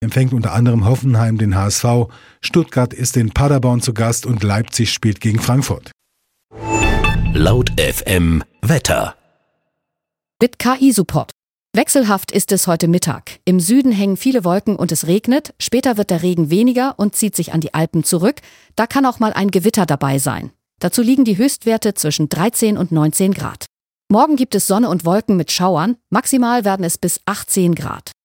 empfängt unter anderem Hoffenheim den HSV, Stuttgart ist in Paderborn zu Gast und Leipzig spielt gegen Frankfurt. Laut FM Wetter. Mit KI-Support. Wechselhaft ist es heute Mittag. Im Süden hängen viele Wolken und es regnet. Später wird der Regen weniger und zieht sich an die Alpen zurück. Da kann auch mal ein Gewitter dabei sein. Dazu liegen die Höchstwerte zwischen 13 und 19 Grad. Morgen gibt es Sonne und Wolken mit Schauern. Maximal werden es bis 18 Grad.